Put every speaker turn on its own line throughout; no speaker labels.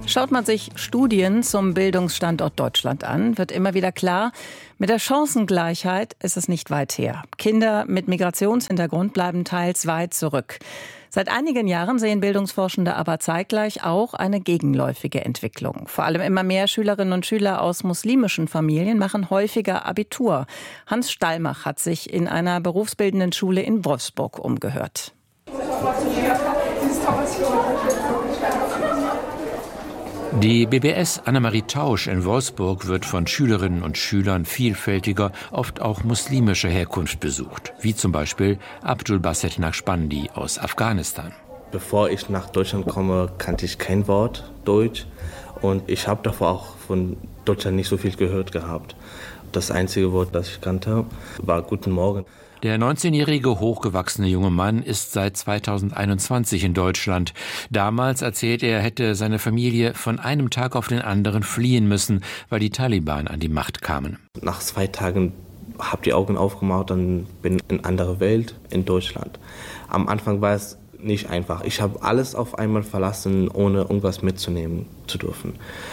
Schaut man sich Studien zum Bildungsstandort Deutschland an, wird immer wieder klar, mit der Chancengleichheit ist es nicht weit her. Kinder mit Migrationshintergrund bleiben teils weit zurück. Seit einigen Jahren sehen Bildungsforschende aber zeitgleich auch eine gegenläufige Entwicklung. Vor allem immer mehr Schülerinnen und Schüler aus muslimischen Familien machen häufiger Abitur. Hans Stallmach hat sich in einer berufsbildenden Schule in Wolfsburg umgehört.
Die BBS Annemarie Tausch in Wolfsburg wird von Schülerinnen und Schülern vielfältiger, oft auch muslimischer Herkunft besucht, wie zum Beispiel Abdul Basit Naqshbandi aus Afghanistan.
Bevor ich nach Deutschland komme, kannte ich kein Wort Deutsch und ich habe davor auch von Deutschland nicht so viel gehört gehabt. Das einzige Wort, das ich kannte, war Guten Morgen.
Der 19-jährige hochgewachsene junge Mann ist seit 2021 in Deutschland. Damals erzählt er hätte seine Familie von einem Tag auf den anderen fliehen müssen, weil die Taliban an die Macht kamen.
Nach 2 Tagen habe ich die Augen aufgemacht und bin in eine andere Welt, in Deutschland. Am Anfang war es nicht einfach. Ich habe alles auf einmal verlassen, ohne irgendwas mitzunehmen zu dürfen.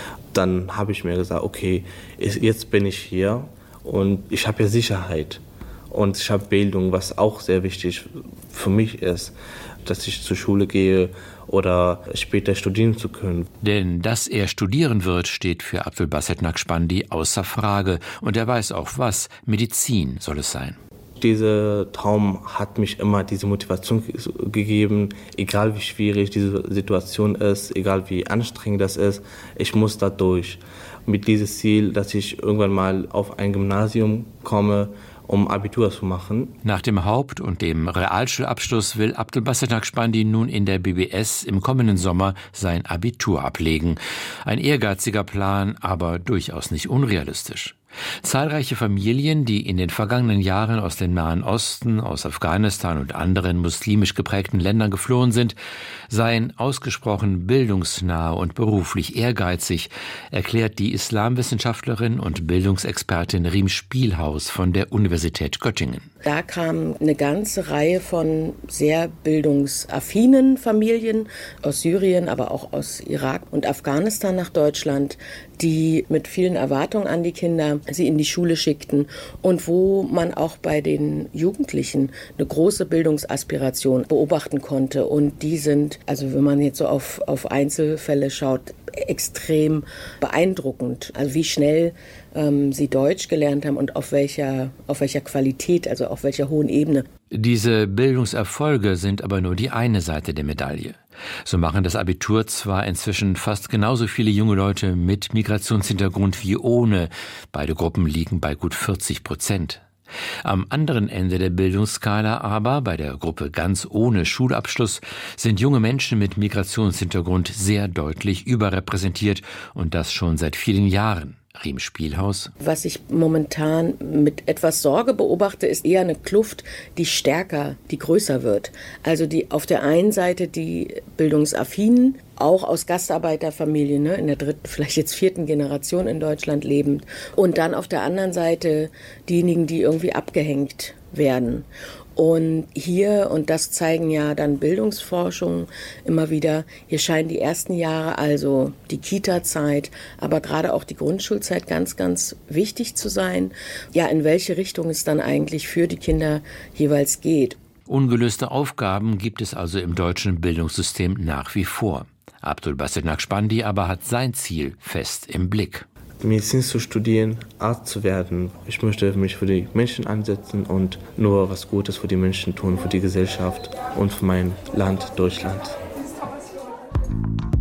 Dann habe ich mir gesagt, okay, jetzt bin ich hier und ich habe ja Sicherheit. Und ich habe Bildung, was auch sehr wichtig für mich ist, dass ich zur Schule gehe oder später studieren zu können.
Denn dass er studieren wird, steht für Abdul Basit Naqshbandi außer Frage. Und er weiß auch was, Medizin soll es sein.
Dieser Traum hat mich immer diese Motivation gegeben, egal wie schwierig diese Situation ist, egal wie anstrengend das ist, ich muss da durch. Mit diesem Ziel, dass ich irgendwann mal auf ein Gymnasium komme, um Abitur zu machen.
Nach dem Haupt- und dem Realschulabschluss will Abdul Basit Naqshbandi nun in der BBS im kommenden Sommer sein Abitur ablegen. Ein ehrgeiziger Plan, aber durchaus nicht unrealistisch. Zahlreiche Familien, die in den vergangenen Jahren aus dem Nahen Osten, aus Afghanistan und anderen muslimisch geprägten Ländern geflohen sind, seien ausgesprochen bildungsnah und beruflich ehrgeizig, erklärt die Islamwissenschaftlerin und Bildungsexpertin Riem Spielhaus von der Universität Göttingen.
Da kam eine ganze Reihe von sehr bildungsaffinen Familien aus Syrien, aber auch aus Irak und Afghanistan nach Deutschland, die mit vielen Erwartungen an die Kinder sie in die Schule schickten und wo man auch bei den Jugendlichen eine große Bildungsaspiration beobachten konnte. Und die sind, also wenn man jetzt so auf Einzelfälle schaut, extrem beeindruckend. Also wie schnell sie Deutsch gelernt haben und auf welcher Qualität, also auf welcher hohen Ebene.
Diese Bildungserfolge sind aber nur die eine Seite der Medaille. So machen das Abitur zwar inzwischen fast genauso viele junge Leute mit Migrationshintergrund wie ohne. Beide Gruppen liegen bei gut 40%. Am anderen Ende der Bildungsskala aber, bei der Gruppe ganz ohne Schulabschluss, sind junge Menschen mit Migrationshintergrund sehr deutlich überrepräsentiert und das schon seit vielen Jahren. Riem Spielhaus.
Was ich momentan mit etwas Sorge beobachte, ist eher eine Kluft, die größer wird. Also die auf der einen Seite die Bildungsaffinen, auch aus Gastarbeiterfamilien, in der 3., vielleicht jetzt 4. Generation in Deutschland lebend. Und dann auf der anderen Seite diejenigen, die irgendwie abgehängt werden. Und hier, und das zeigen ja dann Bildungsforschungen immer wieder, hier scheinen die ersten Jahre, also die Kita-Zeit, aber gerade auch die Grundschulzeit ganz, ganz wichtig zu sein, ja, in welche Richtung es dann eigentlich für die Kinder jeweils geht.
Ungelöste Aufgaben gibt es also im deutschen Bildungssystem nach wie vor. Abdul Basit Naqshbandi aber hat sein Ziel fest im Blick.
Medizin zu studieren, Arzt zu werden. Ich möchte mich für die Menschen einsetzen und nur was Gutes für die Menschen tun, für die Gesellschaft und für mein Land Deutschland.